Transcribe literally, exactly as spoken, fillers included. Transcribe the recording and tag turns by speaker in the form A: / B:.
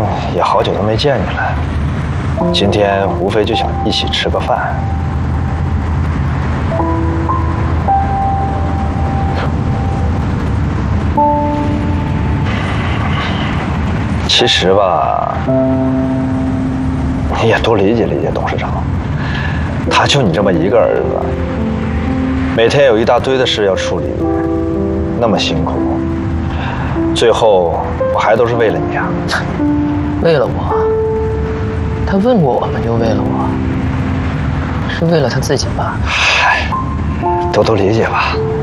A: 也好久都没见你了，今天无非就想一起吃个饭。其实吧，你也多理解理解董事长，他就你这么一个儿子，每天有一大堆的事要处理，那么辛苦，最后不还都是为了你啊？
B: 为了我？他问过我们就为了我，是为了他自己吧？
A: 嗨，多多理解吧。